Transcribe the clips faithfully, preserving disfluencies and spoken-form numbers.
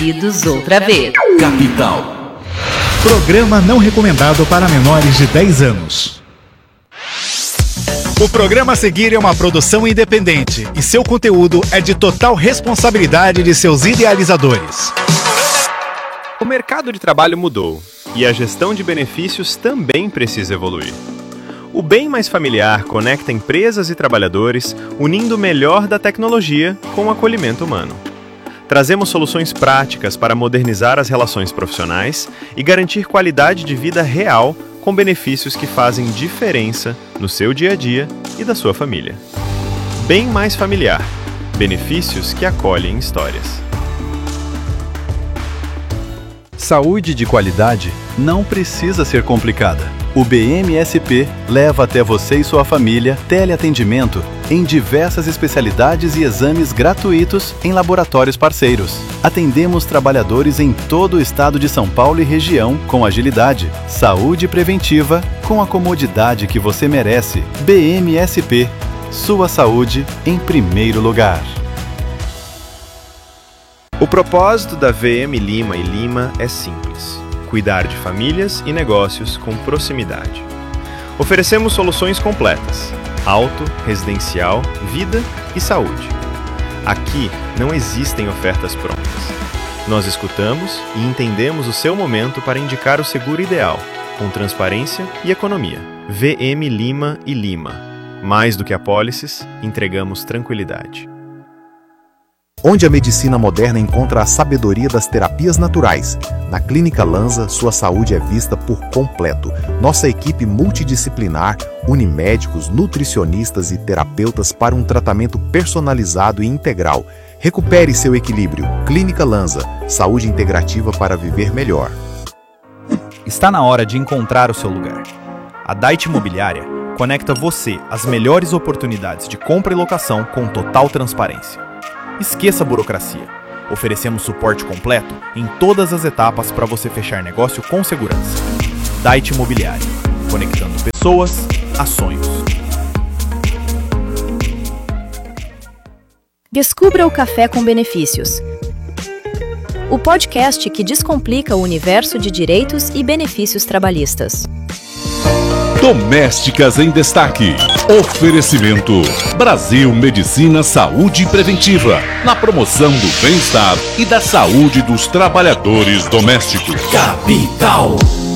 Bem-vindos outra vez. Capital. Programa não recomendado para menores de dez anos. O programa a seguir é uma produção independente e seu conteúdo é de total responsabilidade de seus idealizadores. O mercado de trabalho mudou e a gestão de benefícios também precisa evoluir. O Bem Mais Familiar conecta empresas e trabalhadores, unindo o melhor da tecnologia com o acolhimento humano. Trazemos soluções práticas para modernizar as relações profissionais e garantir qualidade de vida real com benefícios que fazem diferença no seu dia a dia e da sua família. Bem Mais Familiar. Benefícios que acolhem histórias. Saúde de qualidade não precisa ser complicada. O B M S P leva até você e sua família teleatendimento em diversas especialidades e exames gratuitos em laboratórios parceiros. Atendemos trabalhadores em todo o estado de São Paulo e região com agilidade, saúde preventiva com a comodidade que você merece. B M S P, sua saúde em primeiro lugar. O propósito da V M Lima e Lima é simples: cuidar de famílias e negócios com proximidade. Oferecemos soluções completas: auto, residencial, vida e saúde. Aqui não existem ofertas prontas. Nós escutamos e entendemos o seu momento para indicar o seguro ideal, com transparência e economia. V M Lima e Lima. Mais do que apólices, entregamos tranquilidade. Onde a medicina moderna encontra a sabedoria das terapias naturais. Na Clínica Lanza, sua saúde é vista por completo. Nossa equipe multidisciplinar une médicos, nutricionistas e terapeutas para um tratamento personalizado e integral. Recupere seu equilíbrio. Clínica Lanza, saúde integrativa para viver melhor. Está na hora de encontrar o seu lugar. A Dait Imobiliária conecta você às melhores oportunidades de compra e locação com total transparência. Esqueça a burocracia. Oferecemos suporte completo em todas as etapas para você fechar negócio com segurança. Dait Imobiliária, conectando pessoas a sonhos. Descubra o Café com Benefícios. O podcast que descomplica o universo de direitos e benefícios trabalhistas. Domésticas em Destaque. Oferecimento Brasil Medicina Saúde Preventiva, na promoção do bem-estar e da saúde dos trabalhadores domésticos. Capital.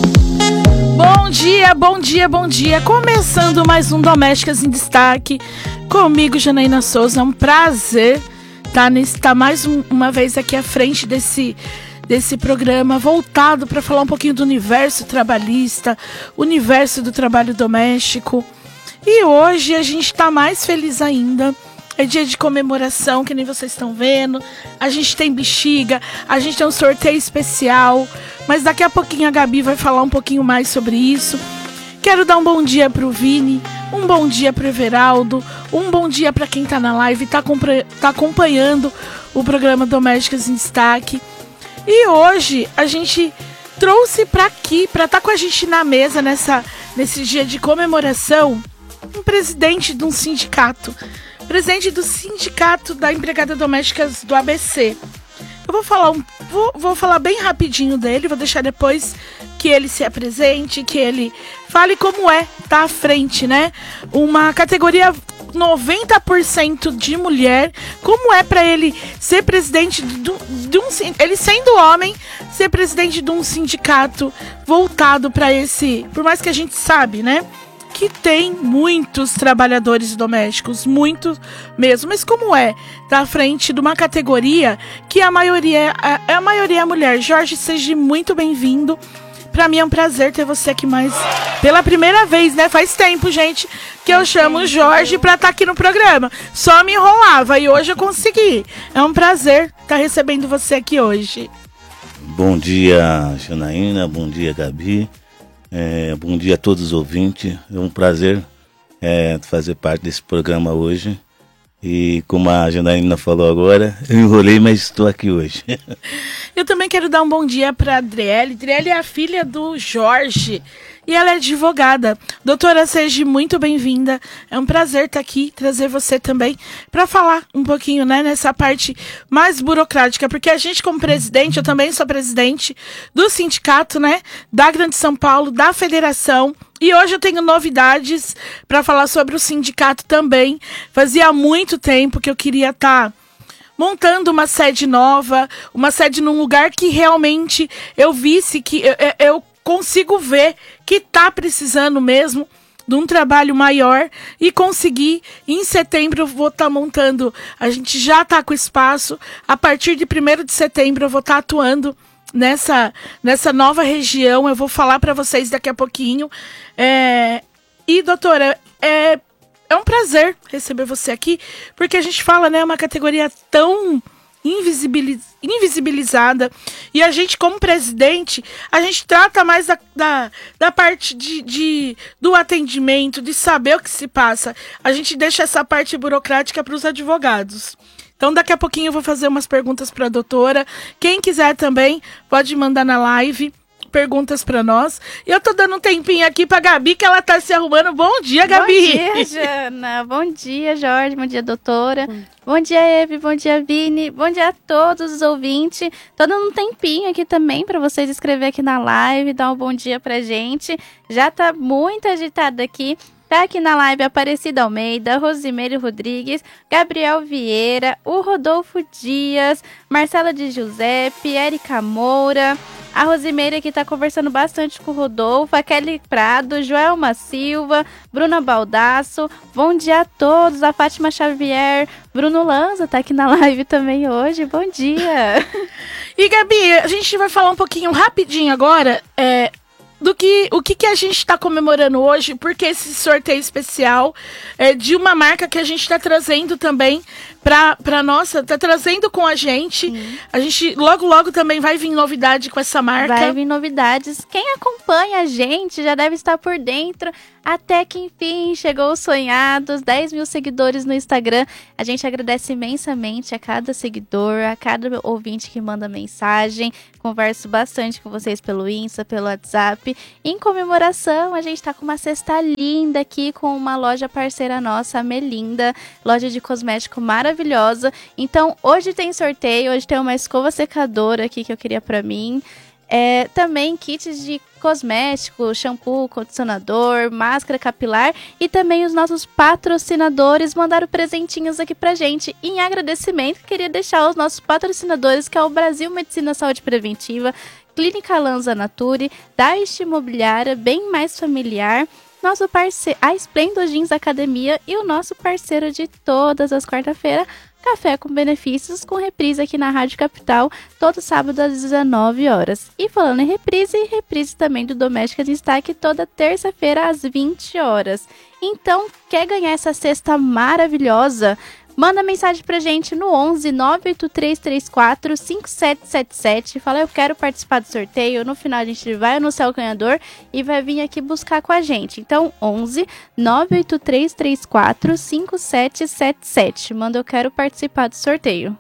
Bom dia, bom dia, bom dia. Começando mais um Domésticas em Destaque. Comigo, Janaína Souza. É um prazer estar, nesse, estar mais um, uma vez aqui à frente desse... desse programa voltado para falar um pouquinho do universo trabalhista, universo do trabalho doméstico. E hoje a gente está mais feliz ainda. É dia de comemoração, que nem vocês estão vendo. A gente tem bexiga, a gente tem um sorteio especial. Mas daqui a pouquinho a Gabi vai falar um pouquinho mais sobre isso. Quero dar um bom dia para o Vini, um bom dia para o Everaldo, um bom dia para quem está na live e está tá acompanhando o programa Domésticas em Destaque. E hoje a gente trouxe para aqui, para estar tá com a gente na mesa nessa, nesse dia de comemoração, um presidente de um sindicato. Presidente do Sindicato da Empregada Domésticas do A B C. Eu vou falar, um, vou, vou falar bem rapidinho dele, vou deixar depois que ele se apresente, que ele fale como é tá à frente, né? Uma categoria noventa por cento de mulher, como é para ele ser presidente de, de um, ele sendo homem, ser presidente de um sindicato voltado para esse, por mais que a gente sabe, né, que tem muitos trabalhadores domésticos, muito mesmo, mas como é tá à frente de uma categoria que a maioria é a, a maioria é mulher. Jorge, seja muito bem-vindo. Pra mim é um prazer ter você aqui mais pela primeira vez, né? Faz tempo, gente, que eu chamo o Jorge pra estar aqui no programa. Só me enrolava e hoje eu consegui. É um prazer estar recebendo você aqui hoje. Bom dia, Janaína. Bom dia, Gabi. É, bom dia a todos os ouvintes. É um prazer é, fazer parte desse programa hoje. E como a Janaína falou agora, eu enrolei, mas estou aqui hoje. Eu também quero dar um bom dia para a Adriele. Adriele é a filha do Jorge. e ela é advogada. Doutora, seja muito bem-vinda. É um prazer estar aqui, trazer você também para falar um pouquinho, né, nessa parte mais burocrática, porque a gente como presidente, eu também sou presidente do sindicato, né, da Grande São Paulo, da federação, e hoje eu tenho novidades para falar sobre o sindicato também. Fazia muito tempo que eu queria estar montando uma sede nova, uma sede num lugar que realmente eu visse, que eu, eu consigo ver que está precisando mesmo de um trabalho maior, e consegui. Em setembro eu vou estar tá montando, a gente já está com espaço, a partir de primeiro de setembro eu vou estar tá atuando nessa, nessa nova região, eu vou falar para vocês daqui a pouquinho. É, e doutora, é... É um prazer receber você aqui, porque a gente fala, né, uma categoria tão invisibiliz... invisibilizada, e a gente, como presidente, a gente trata mais da, da, da parte de, de, do atendimento, de saber o que se passa. A gente deixa essa parte burocrática para os advogados. Então, daqui a pouquinho eu vou fazer umas perguntas para a doutora. Quem quiser também, pode mandar na live perguntas para nós. E eu tô dando um tempinho aqui pra Gabi, que ela tá se arrumando. Bom dia, Gabi! Bom dia, Jana! Bom dia, Jorge! Bom dia, doutora! Hum. Bom dia, Eve! Bom dia, Vini! Bom dia a todos os ouvintes! Tô dando um tempinho aqui também para vocês escrever aqui na live, dar um bom dia pra gente. Já tá muito agitado aqui. Tá aqui na live Aparecida Almeida, Rosimeire Rodrigues, Gabriel Vieira, o Rodolfo Dias, Marcela de Giuseppe, Érica Moura, a Rosimeire aqui tá conversando bastante com o Rodolfo, a Kelly Prado, Joelma Silva, Bruna Baldasso, bom dia a todos, a Fátima Xavier, Bruno Lanza tá aqui na live também hoje, bom dia. E Gabi, a gente vai falar um pouquinho rapidinho agora, é... do que o que, que a gente está comemorando hoje, porque esse sorteio especial é de uma marca que a gente está trazendo também para para nossa, tá trazendo com a gente. Sim. A gente logo logo também vai vir novidade com essa marca. Vai vir novidades. Quem acompanha a gente já deve estar por dentro. Até que enfim chegou os sonhados, dez mil seguidores no Instagram. A gente agradece imensamente a cada seguidor, a cada ouvinte que manda mensagem. Converso bastante com vocês pelo Insta, pelo WhatsApp. Em comemoração, a gente tá com uma cesta linda aqui com uma loja parceira nossa, a Melinda, loja de cosmético maravilhosa. Então, hoje tem sorteio, hoje tem uma escova secadora aqui que eu queria pra mim. É, também kits de cosmético, shampoo, condicionador, máscara capilar, e também os nossos patrocinadores mandaram presentinhos aqui pra gente. Em agradecimento, queria deixar os nossos patrocinadores, que é o Brasil Medicina Saúde Preventiva, Clínica Lanza Nature, Daish Imobiliária, Bem Mais Familiar, nosso parceiro, a Splendor Jeans Academia, e o nosso parceiro de todas as quarta-feiras, Café com Benefícios, com reprise aqui na Rádio Capital, todo sábado às dezenove horas. E falando em reprise, reprise também do Domésticas em Destaque, toda terça-feira às vinte horas. Então, quer ganhar essa cesta maravilhosa? Manda mensagem pra gente no onze nove oito três três quatro cinco sete sete sete. Fala, eu quero participar do sorteio. No final a gente vai anunciar o ganhador e vai vir aqui buscar com a gente. Então, onze nove oito três três quatro cinco sete sete sete. Manda, eu quero participar do sorteio.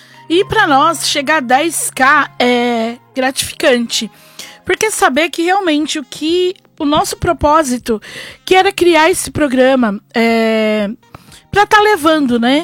E pra nós, chegar a dez mil é gratificante. Porque saber que realmente o que... O nosso propósito, que era criar esse programa... É, para estar tá levando, né,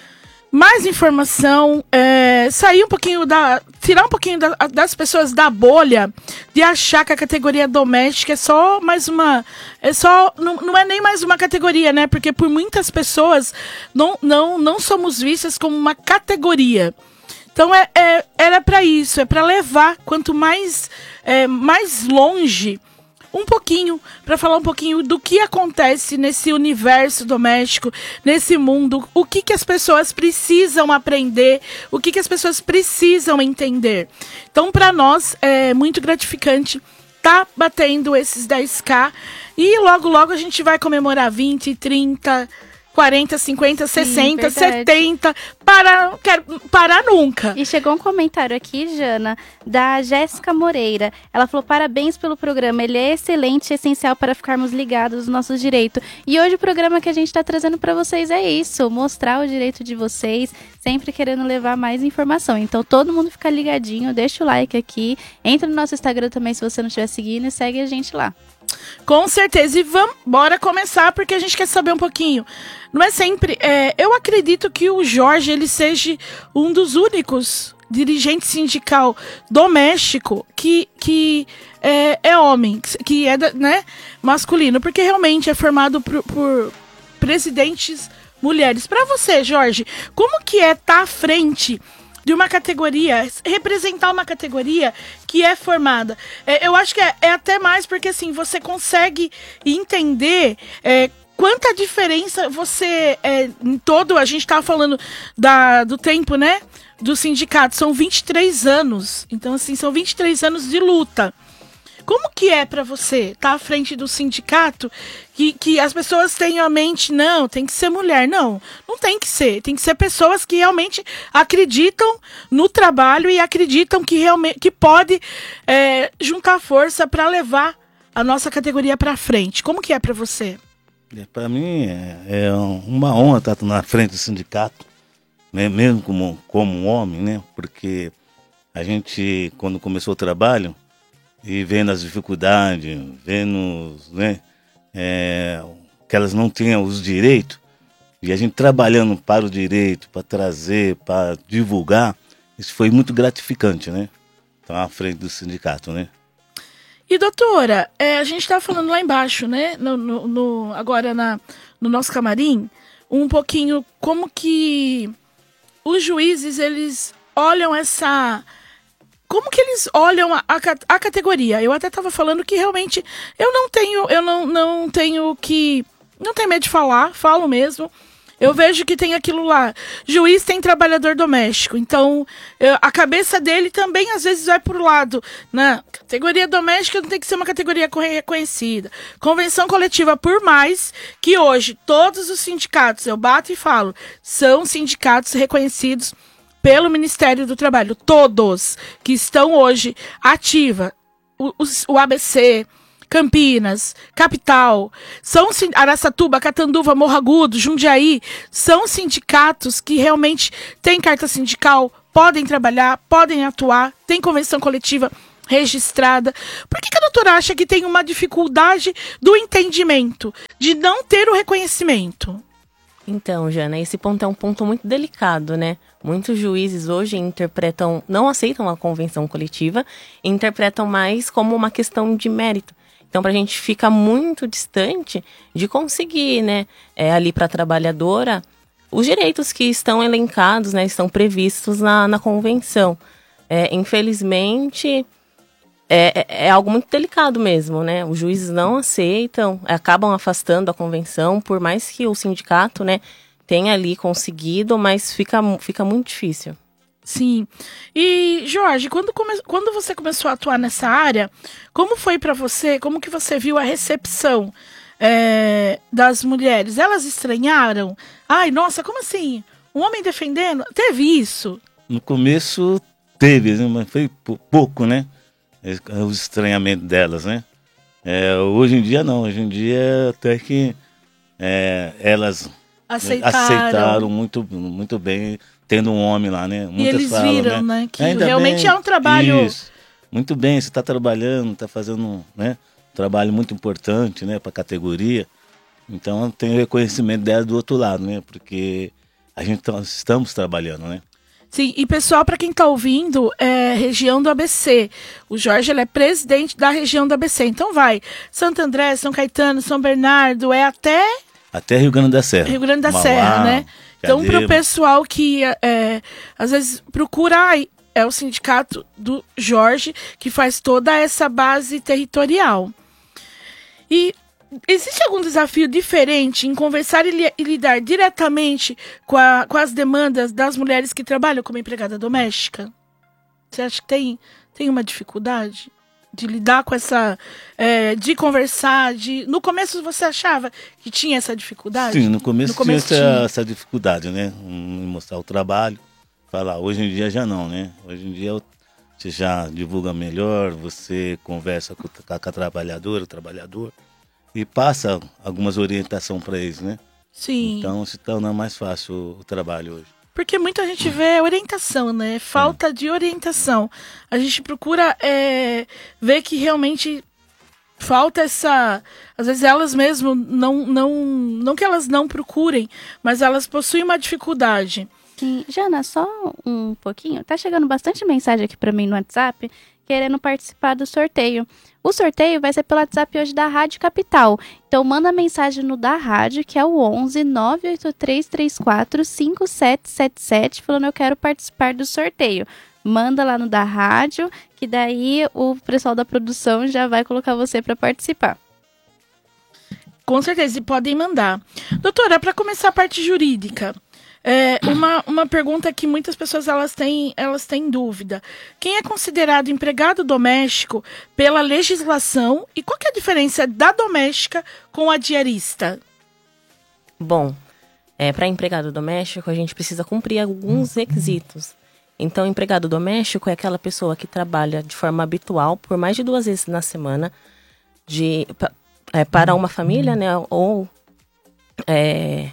mais informação, é, sair um pouquinho da, tirar um pouquinho da, das pessoas da bolha de achar que a categoria doméstica é só mais uma, é só, não, não é nem mais uma categoria, né, porque por muitas pessoas não, não, não somos vistas como uma categoria. Então é, é, era para isso, é para levar quanto mais, é, mais longe um pouquinho, para falar um pouquinho do que acontece nesse universo doméstico, nesse mundo, o que, que as pessoas precisam aprender, o que, que as pessoas precisam entender. Então, para nós, é muito gratificante tá batendo esses dez mil, e logo, logo a gente vai comemorar vinte, trinta, quarenta, cinquenta, sessenta, Sim, setenta, para, não quero parar nunca. E chegou um comentário aqui, Jana, da Jéssica Moreira. Ela falou, parabéns pelo programa, ele é excelente e essencial para ficarmos ligados nos nossos direitos. E hoje o programa que a gente está trazendo para vocês é isso, mostrar o direito de vocês, sempre querendo levar mais informação. Então todo mundo fica ligadinho, deixa o like aqui, entra no nosso Instagram também se você não estiver seguindo e segue a gente lá. Com certeza. E vamos, bora começar, porque a gente quer saber um pouquinho. Não é sempre... É, eu acredito que o Jorge, ele seja um dos únicos dirigentes sindical doméstico que, que é, é homem, que é, né, masculino, porque realmente é formado por, por presidentes mulheres. Para você, Jorge, como que é estar à frente de uma categoria, representar uma categoria que é formada? É, eu acho que é, é até mais porque, assim, você consegue entender é, quanta diferença você, é, em todo, a gente estava falando da, do tempo, né, do sindicato, são vinte e três anos, então, assim, são vinte e três anos de luta. Como que é para você estar à frente do sindicato que, que as pessoas têm a mente, não, tem que ser mulher? Não, não tem que ser. Tem que ser pessoas que realmente acreditam no trabalho e acreditam que realmente que pode é, juntar força para levar a nossa categoria para frente. Como que é para você? É, para mim é, é uma honra estar na frente do sindicato, né, mesmo como, como um homem, né, porque a gente, quando começou o trabalho, e vendo as dificuldades, vendo, né, é, que elas não tinham os direitos, e a gente trabalhando para o direito, para trazer, para divulgar, isso foi muito gratificante, né? Então, à frente do sindicato, né? E, doutora, é, a gente estava falando lá embaixo, né, no, no, no, agora na, no nosso camarim, um pouquinho como que os juízes, eles olham essa... Como que eles olham a, a, a categoria? Eu até estava falando que realmente eu não tenho, eu não, não tenho que... Não tenho medo de falar, falo mesmo. Eu vejo que tem aquilo lá. Juiz tem trabalhador doméstico. Então, eu, a cabeça dele também às vezes vai por lado. Né? Categoria doméstica não tem que ser uma categoria reconhecida. Convenção coletiva, por mais que hoje todos os sindicatos, eu bato e falo, são sindicatos reconhecidos pelo Ministério do Trabalho, todos que estão hoje ativa, o, o, o A B C, Campinas, Capital, são Araçatuba, Catanduva, Morro Agudo, Jundiaí, são sindicatos que realmente têm carta sindical, podem trabalhar, podem atuar, têm convenção coletiva registrada. Por que, que a doutora acha que tem uma dificuldade do entendimento, de não ter o reconhecimento? Então, Jana, esse ponto é um ponto muito delicado, né? Muitos juízes hoje interpretam, não aceitam a convenção coletiva e interpretam mais como uma questão de mérito. Então, para a gente fica muito distante de conseguir, né, é, ali para a trabalhadora, os direitos que estão elencados, né, estão previstos na, na convenção. É, infelizmente, é, é, é algo muito delicado mesmo, né? Os juízes não aceitam, acabam afastando a convenção, por mais que o sindicato, né, tenha ali conseguido, mas fica, fica muito difícil. Sim. E, Jorge, quando, come... quando você começou a atuar nessa área, como foi para você, como que você viu a recepção é, das mulheres? Elas estranharam? Ai, nossa, como assim? Um homem defendendo? Teve isso? No começo teve, mas foi pouco, né? O estranhamento delas, né? É, hoje em dia não, hoje em dia até que é, elas aceitaram, aceitaram muito, muito bem, tendo um homem lá, né? Muitas e eles falam, viram, né? né que Ainda realmente bem, é um trabalho... Isso. Muito bem, você está trabalhando, está fazendo, né, um trabalho muito importante, né, para a categoria. Então tem o reconhecimento dela do outro lado, né? Porque a gente tá, estamos trabalhando, né? Sim, e pessoal, para quem está ouvindo, é região do A B C. O Jorge, ele é presidente da região do A B C. Então vai, Santo André, São Caetano, São Bernardo, é até... Até Rio Grande da Serra. Rio Grande da Mauá, Serra, né? Então, Diadema. para o pessoal que é, às vezes procura, ai, é o sindicato do Jorge que faz toda essa base territorial. E existe algum desafio diferente em conversar e, li e lidar diretamente com, a, com as demandas das mulheres que trabalham como empregada doméstica? Você acha que tem, tem uma dificuldade de lidar com essa... É, de conversar, de... No começo você achava que tinha essa dificuldade? Sim, no começo, no começo tinha, tinha essa, essa dificuldade, né? Em mostrar o trabalho, falar. Hoje em dia já não, né? Hoje em dia você já divulga melhor, você conversa com, com a trabalhadora, o trabalhador, e passa algumas orientações para eles, né? Sim. Então se torna mais fácil o, o trabalho hoje. Porque muita gente vê orientação, né? Falta de orientação. A gente procura é, ver que realmente falta essa... Às vezes elas mesmo, não, não, não que elas não procurem, mas elas possuem uma dificuldade. Sim. Jana, só um pouquinho. Tá chegando bastante mensagem aqui pra mim no WhatsApp, querendo participar do sorteio. O sorteio vai ser pelo WhatsApp hoje da Rádio Capital. Então manda mensagem no da rádio, que é o onze nove oito três três quatro cinco sete sete sete, falando eu quero participar do sorteio. Manda lá no da rádio, que daí o pessoal da produção já vai colocar você para participar. Com certeza, e podem mandar. Doutora, para começar a parte jurídica, é, uma, uma pergunta que muitas pessoas elas têm, elas têm dúvida. Quem é considerado empregado doméstico pela legislação e qual que é a diferença da doméstica com a diarista? Bom, é, para empregado doméstico a gente precisa cumprir alguns requisitos. Então, empregado doméstico é aquela pessoa que trabalha de forma habitual por mais de duas vezes na semana de, é, para uma família, né, ou... É,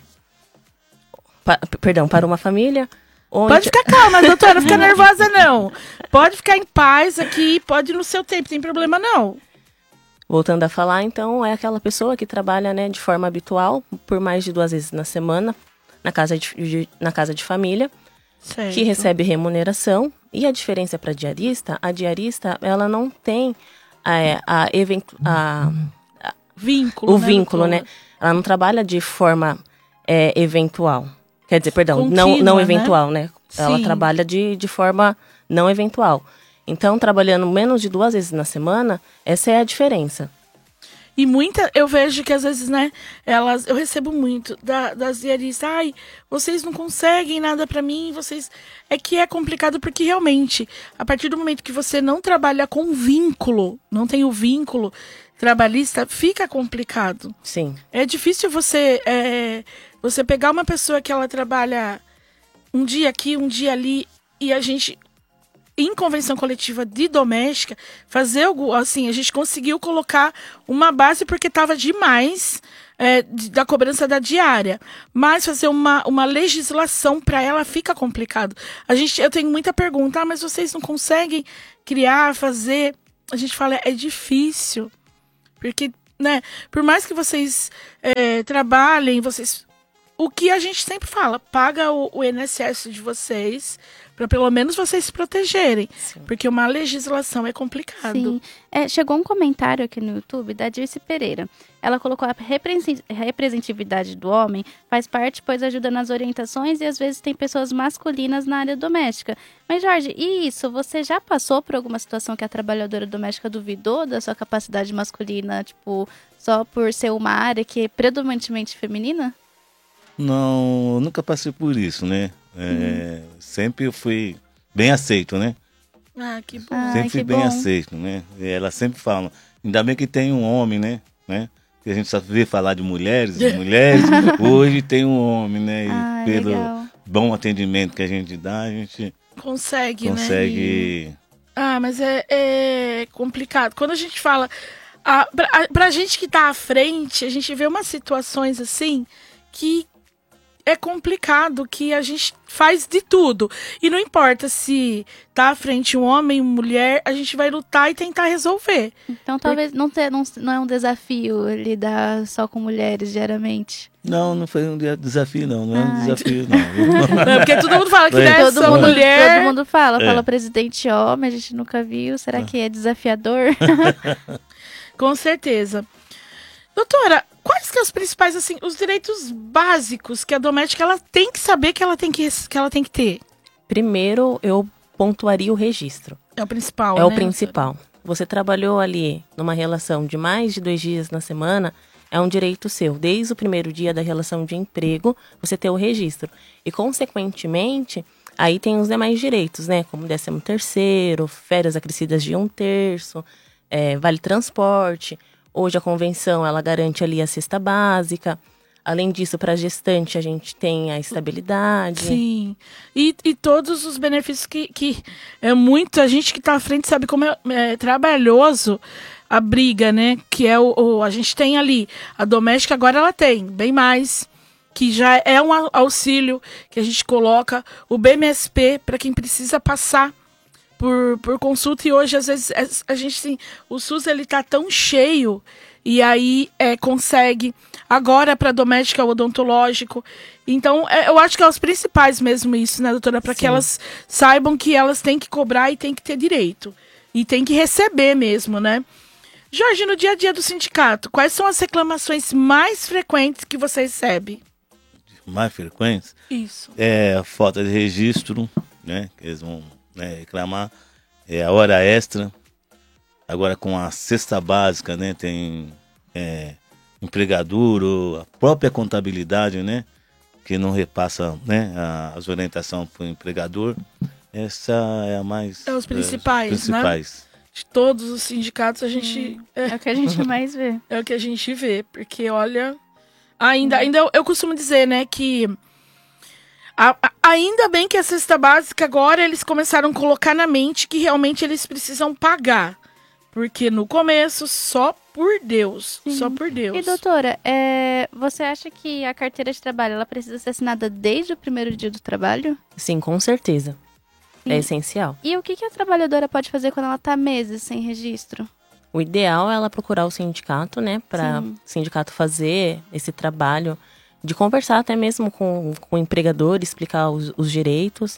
Pa, perdão, para uma família. Ou pode ficar calma, doutora, não fica nervosa não. Pode ficar em paz aqui, pode ir no seu tempo, tem problema não. Voltando a falar, então, é aquela pessoa que trabalha, né, de forma habitual, por mais de duas vezes na semana, na casa de, de, na casa de família, certo. Que recebe remuneração. E a diferença para a diarista, a diarista, ela não tem a, a, eventu, a, a vínculo, o né, vínculo, né? Ela não trabalha de forma é, eventual. Quer dizer, perdão, Contínua, não, não eventual, né? né? Ela Sim. trabalha de, de forma não eventual. Então, trabalhando menos de duas vezes na semana, essa é a diferença. E muita, eu vejo que às vezes, né, elas, eu recebo muito da, das diaristas, ai, vocês não conseguem nada pra mim, vocês... É que é complicado porque realmente, a partir do momento que você não trabalha com vínculo, não tem o vínculo trabalhista, fica complicado. Sim. É difícil você, é, você pegar uma pessoa que ela trabalha um dia aqui, um dia ali, e a gente... em convenção coletiva de doméstica, fazer algo assim, a gente conseguiu colocar uma base porque estava demais é, de, da cobrança da diária, mas fazer uma, uma legislação para ela fica complicado. A gente, eu tenho muita pergunta, ah, mas vocês não conseguem criar, fazer? A gente fala, é difícil, porque, né, por mais que vocês é, trabalhem, vocês... O que a gente sempre fala, paga o, o I N S S de vocês, para pelo menos vocês se protegerem. Sim. Porque uma legislação é complicado. Sim. É, chegou um comentário aqui no YouTube da Dirce Pereira. Ela colocou a representatividade do homem faz parte, pois ajuda nas orientações e às vezes tem pessoas masculinas na área doméstica. Mas, Jorge, e isso? Você já passou por alguma situação que a trabalhadora doméstica duvidou da sua capacidade masculina, tipo, só por ser uma área que é predominantemente feminina? Não, nunca passei por isso, né? É, hum. Sempre fui bem aceito, né? Ah, que bom. Sempre Ai, fui que bem bom. aceito, né? E ela sempre fala, ainda bem que tem um homem, né? né? Que a gente só vê falar de mulheres, de mulheres, hoje tem um homem, né? E ah, pelo legal. bom atendimento que a gente dá, a gente consegue, consegue... né? Ah, mas é, é complicado. Quando a gente fala... A, pra, a, pra gente que tá à frente, a gente vê umas situações assim que é complicado, que a gente faz de tudo. E não importa se tá à frente um homem, uma mulher, a gente vai lutar e tentar resolver. Então talvez não, ter, não, não é um desafio lidar só com mulheres diariamente. Não, não foi um desafio não, não é um desafio não. Não, porque todo mundo fala que é. né, todo, só mundo, mulher... todo mundo fala, é. fala presidente homem, a gente nunca viu, será é. que é desafiador? Com certeza. Doutora, quais que são os principais, assim, os direitos básicos que a doméstica ela tem que saber que ela tem que, que, ela tem que ter? Primeiro, eu pontuaria o registro. É o principal, É né? o principal. Você trabalhou ali numa relação de mais de dois dias na semana, é um direito seu. Desde o primeiro dia da relação de emprego, você ter o registro. E, consequentemente, aí tem os demais direitos, né? Como décimo terceiro, férias acrescidas de um terço, é, vale transporte. Hoje a convenção, ela garante ali a cesta básica. Além disso, para a gestante, a gente tem a estabilidade. Sim. E, e todos os benefícios que, que é muito... A gente que está à frente sabe como é, é trabalhoso a briga, né? Que é o, o... A gente tem ali. A doméstica agora ela tem bem mais. Que já é um auxílio que a gente coloca. O B M S P, para quem precisa passar por, por consulta, e hoje, às vezes, a gente, assim, o SUS, ele tá tão cheio, e aí é, consegue, agora para doméstica, odontológico. Então, é, eu acho que é os principais mesmo isso, né, doutora? Para que elas saibam que elas têm que cobrar e têm que ter direito. E têm que receber mesmo, né? Jorge, no dia a dia do sindicato, quais são as reclamações mais frequentes que você recebe? Mais frequentes? Isso. É a falta de registro, né? Que eles vão, né, reclamar. É a hora extra. Agora com a cesta básica, né? Tem é, empregador, ou a própria contabilidade, né? Que não repassa, né, a, as orientações para o empregador. Essa é a mais... É os principais, é, os principais. Né? De todos os sindicatos, a gente... Hum, é, é o que a gente mais vê. É o que a gente vê, porque, olha... Ainda, ainda eu, eu costumo dizer, né, que... A, a, ainda bem que a cesta básica agora eles começaram a colocar na mente que realmente eles precisam pagar. Porque no começo, só por Deus. Sim. Só por Deus. E doutora, é, você acha que a carteira de trabalho ela precisa ser assinada desde o primeiro dia do trabalho? Sim, com certeza. Sim. É essencial. E o que, que a trabalhadora pode fazer quando ela está meses sem registro? O ideal é ela procurar o sindicato, né? Para o sindicato fazer esse trabalho de conversar até mesmo com, com o empregador, explicar os, os direitos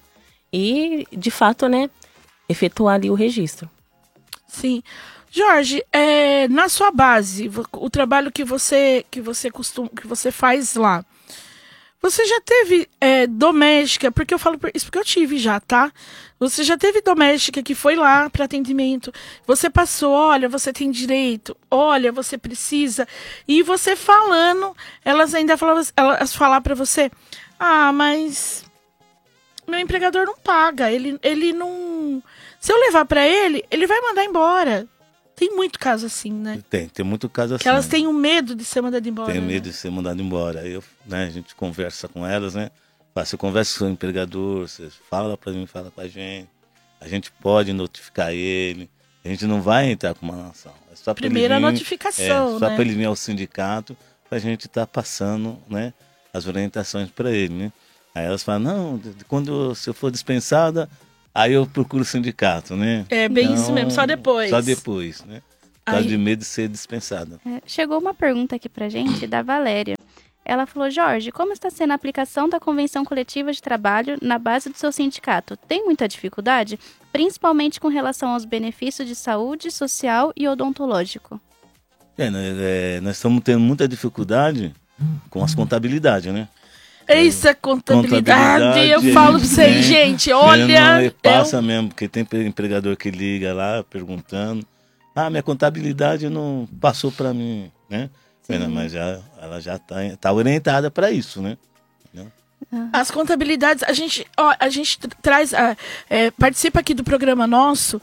e, de fato, né, efetuar ali o registro. Sim. Jorge, é, na sua base, o trabalho que você, que você costuma, que você faz lá, você já teve é, doméstica, porque eu falo isso porque eu tive já, tá? Você já teve doméstica que foi lá para atendimento, você passou, olha, você tem direito, olha, você precisa, e você falando, elas ainda falavam, elas falar para você, ah, mas meu empregador não paga, ele, ele não... Se eu levar para ele, ele vai mandar embora. Tem muito caso assim, né? Tem, tem muito caso assim. Que elas têm um medo de ser mandado embora. Tem né? medo de ser mandado embora. Aí eu, né, a gente conversa com elas, né? Você conversa com o empregador, você fala para mim, fala com a gente. A gente pode notificar ele. A gente não vai entrar com uma ação. É só Primeira ele vir, notificação, é, só né? para ele vir ao sindicato, para a gente estar tá passando, né, as orientações para ele, né? Aí elas falam, não, quando se eu for dispensada, aí eu procuro o sindicato, né? É bem então, isso mesmo, só depois. Só depois, né? Por causa Aí... de medo de ser dispensada. É, chegou uma pergunta aqui pra gente, da Valéria. Ela falou, Jorge, como está sendo a aplicação da Convenção Coletiva de Trabalho na base do seu sindicato? Tem muita dificuldade? Principalmente com relação aos benefícios de saúde, social e odontológico. É, é, nós estamos tendo muita dificuldade com as contabilidades, né? Isso é contabilidade, contabilidade eu falo pra vocês, gente, olha... Não passa eu... mesmo, porque tem empregador que liga lá perguntando, ah, minha contabilidade não passou para mim, né? Sim. Mas já, ela já tá, tá orientada para isso, né? As contabilidades, a gente, ó, a gente traz, é, participa aqui do programa nosso,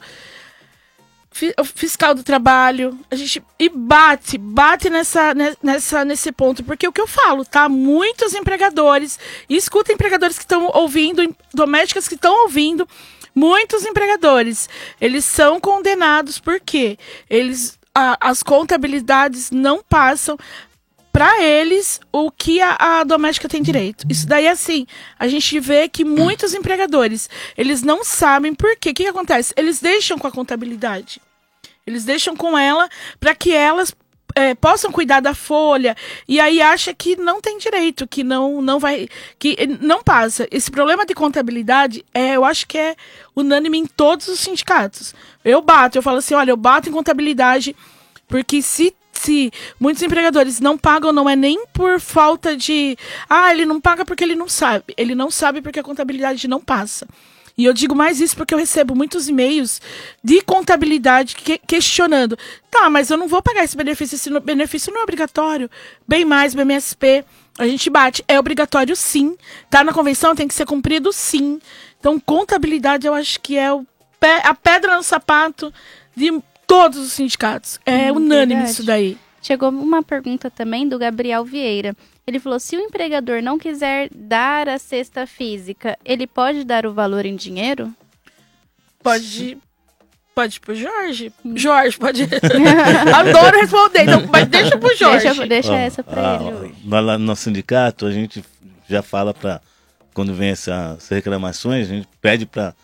fiscal do trabalho, a gente e bate, bate nessa, nessa, nesse ponto, porque o que eu falo, tá? Muitos empregadores, e escuta empregadores que estão ouvindo, domésticas que estão ouvindo, muitos empregadores, eles são condenados porque eles, a, as contabilidades não passam para eles o que a, a doméstica tem direito. Isso daí, assim, a gente vê que muitos empregadores, eles não sabem por quê. O que, que acontece? Eles deixam com a contabilidade. Eles deixam com ela para que elas é, possam cuidar da folha. E aí acha que não tem direito, que não, não vai... que não passa. Esse problema de contabilidade, é, eu acho que é unânime em todos os sindicatos. Eu bato, eu falo assim, olha, eu bato em contabilidade, porque se Se muitos empregadores não pagam, não é nem por falta de... Ah, ele não paga porque ele não sabe. Ele não sabe porque a contabilidade não passa. E eu digo mais isso porque eu recebo muitos e-mails de contabilidade que, questionando. Tá, mas eu não vou pagar esse benefício. Esse benefício não é obrigatório. Bem mais, B M S P, a gente bate. É obrigatório sim. Tá na convenção, tem que ser cumprido sim. Então, contabilidade eu acho que é o pé, a pedra no sapato de... todos os sindicatos. É hum, unânime verdade. Isso daí. Chegou uma pergunta também do Gabriel Vieira. Ele falou, se o empregador não quiser dar a cesta física, ele pode dar o valor em dinheiro? Pode... Pode ir pro Jorge? Hum. Jorge, pode... Adoro responder, então, mas deixa pro Jorge. Deixa, deixa ah, essa pra ah, ele hoje. Lá no sindicato, a gente já fala pra... Quando vem essa, essas reclamações, a gente pede pra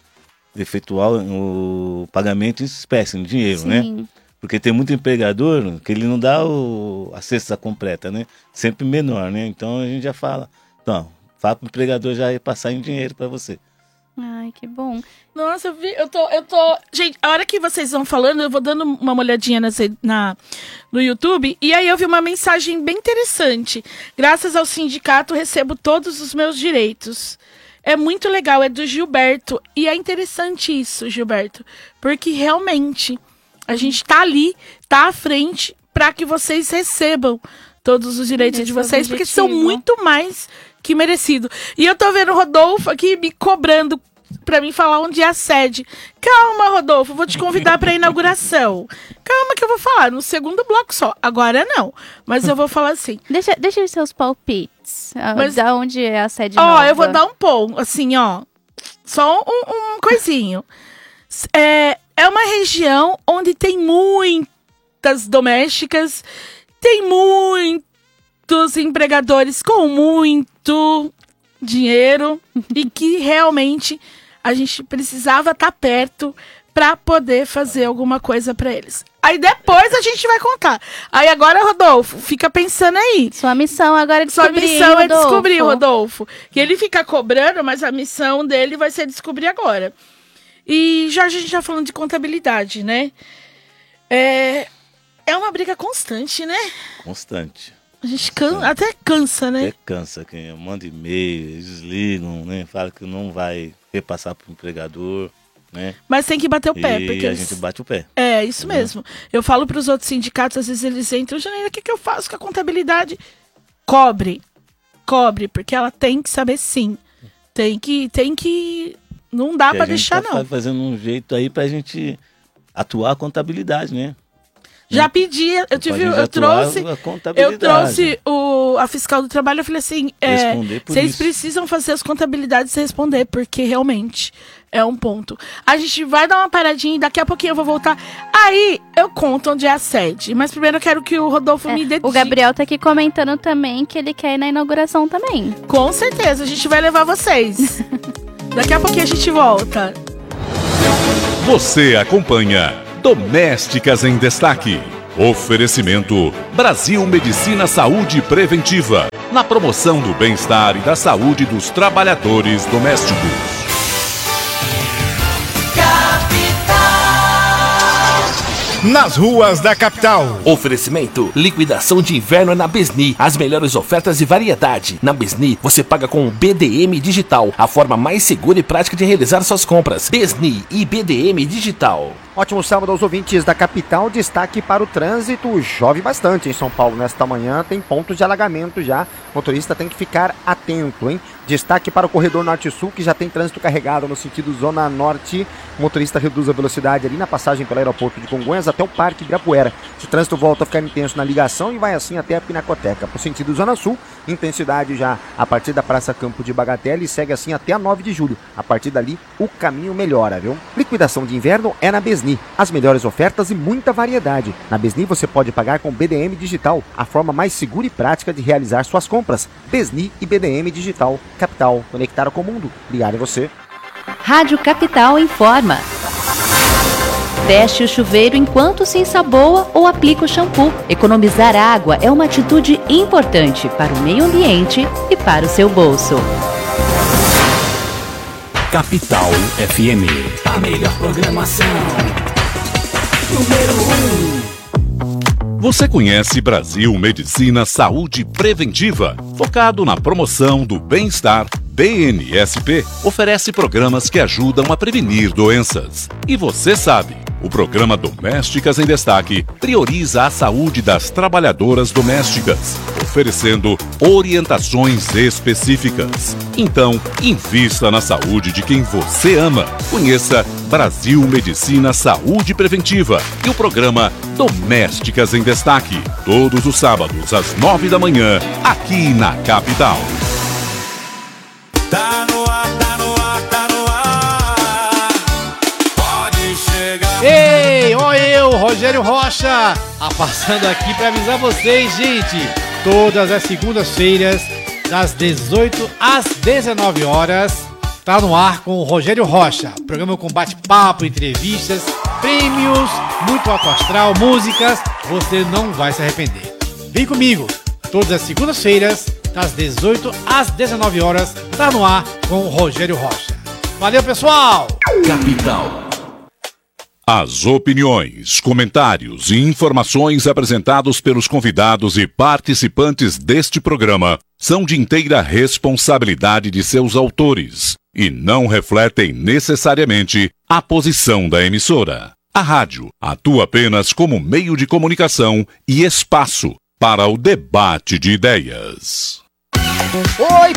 efetuar o pagamento em espécie, em dinheiro, Sim. né? Porque tem muito empregador que ele não dá o, a cesta completa, né? Sempre menor, né? Então a gente já fala, então, fala para o empregador já passar em dinheiro para você. Ai, que bom. Nossa, eu, vi, eu tô, eu tô... Gente, a hora que vocês vão falando, eu vou dando uma olhadinha na, na, no YouTube, e aí eu vi uma mensagem bem interessante. Graças ao sindicato, recebo todos os meus direitos. É muito legal, é do Gilberto. E é interessante isso, Gilberto, porque realmente a gente tá ali, tá à frente, para que vocês recebam todos os direitos Esse de vocês, é o porque são objetivo. muito mais que merecido. E eu tô vendo o Rodolfo aqui me cobrando pra mim falar onde é a sede. Calma, Rodolfo, vou te convidar pra inauguração. Calma que eu vou falar, no segundo bloco só. Agora não, mas eu vou falar assim. Deixa, deixa os seus palpites. Ah, Mas- da onde é a sede Ó, nova? eu vou dar um pão, assim, ó. Só um, um coisinho. É, é uma região onde tem muitas domésticas, tem muitos empregadores com muito dinheiro e que realmente a gente precisava estar perto para poder fazer alguma coisa para eles. Aí depois a gente vai contar. Aí agora, Rodolfo, fica pensando aí. Sua missão agora é Sua descobrir, missão é Rodolfo. descobrir, Rodolfo. Que ele fica cobrando, mas a missão dele vai ser descobrir agora. E já a gente já falando de contabilidade, né? É, é uma briga constante, né? Constante. A gente can, até cansa, né? Até cansa, quem manda e-mail, eles desligam, né? Fala que não vai repassar para o empregador, né? Mas tem que bater o pé, E porque a eles- gente bate o pé. É, isso mesmo. Eu falo para os outros sindicatos, às vezes eles entram, Janaína, o que, que eu faço com a contabilidade? Cobre. Cobre, porque ela tem que saber sim. Tem que... Tem que... Não dá E para a gente deixar, tá não. fa- fazendo um jeito aí pra gente atuar a contabilidade, né? Já pedi, eu tive, gente eu atuar trouxe, a eu contabilidade. trouxe o, a fiscal do trabalho, eu falei assim, é, Responder por vocês isso. precisam fazer as contabilidades e responder, porque realmente é um ponto. A gente vai dar uma paradinha e daqui a pouquinho eu vou voltar. Aí eu conto onde é a sede, mas primeiro eu quero que o Rodolfo É, me dê o Gabriel tá aqui comentando também que ele quer ir na inauguração também. Com certeza, a gente vai levar vocês. Daqui a pouquinho a gente volta. Você acompanha Domésticas em Destaque. Oferecimento Brasil Medicina Saúde Preventiva. Na promoção do bem-estar e da saúde dos trabalhadores domésticos. Nas ruas da capital. Oferecimento: liquidação de inverno é na Besni. As melhores ofertas e variedade. Na Besni, você paga com o B D M Digital, a forma mais segura e prática de realizar suas compras. Besni e B D M Digital. Ótimo sábado aos ouvintes da capital. Destaque para o trânsito. Chove bastante em São Paulo nesta manhã. Tem pontos de alagamento já. O motorista tem que ficar atento, hein? Destaque para o corredor norte-sul, que já tem trânsito carregado no sentido zona norte. O motorista reduz a velocidade ali na passagem pelo aeroporto de Congonhas até o Parque Ibirapuera. O trânsito volta a ficar intenso na ligação e vai assim até a Pinacoteca. Para o sentido zona sul, intensidade já a partir da Praça Campo de Bagatelle e segue assim até a nove de julho. A partir dali, o caminho melhora, viu? Liquidação de inverno é na Besni. As melhores ofertas e muita variedade. Na Besni você pode pagar com B D M Digital, a forma mais segura e prática de realizar suas compras. Besni e B D M Digital. Capital, conectar com o mundo. Ligar em você. Rádio Capital informa. Feche o chuveiro enquanto se ensaboa ou aplica o shampoo. Economizar água é uma atitude importante para o meio ambiente e para o seu bolso. Capital F M. A melhor programação. Número um. Você conhece Brasil Medicina Saúde Preventiva? Focado na promoção do bem-estar, B N S P oferece programas que ajudam a prevenir doenças. E você sabe, o programa Domésticas em Destaque prioriza a saúde das trabalhadoras domésticas, oferecendo orientações específicas. Então, invista na saúde de quem você ama. Conheça Brasil Medicina Saúde Preventiva e o programa Domésticas em Destaque, todos os sábados às nove da manhã, aqui na Capital. Tá no ar, tá no ar, tá no ar. Pode chegar. Ei, ó eu, Rogério Rocha, a passando aqui para avisar vocês, gente. Todas as segundas-feiras, das dezoito às dezenove horas, tá no ar com o Rogério Rocha. Programa com bate-papo, entrevistas, prêmios, muito alto astral, músicas. Você não vai se arrepender. Vem comigo, todas as segundas-feiras, das dezoito às dezenove horas, tá no ar com o Rogério Rocha. Valeu, pessoal! Capital. As opiniões, comentários e informações apresentados pelos convidados e participantes deste programa são de inteira responsabilidade de seus autores e não refletem necessariamente a posição da emissora. A rádio atua apenas como meio de comunicação e espaço para o debate de ideias. Oi,